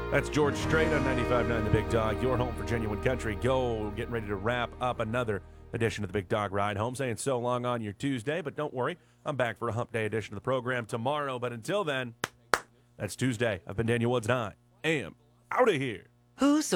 That's George Strait on 95.9 The Big Dog, your home for genuine country. Go, getting ready to wrap up another edition of The Big Dog Ride Home. Saying so long on your Tuesday, but don't worry, I'm back for a hump day edition of the program tomorrow. But until then, that's Tuesday. I've been Daniel Woods, and I am out of here. Who's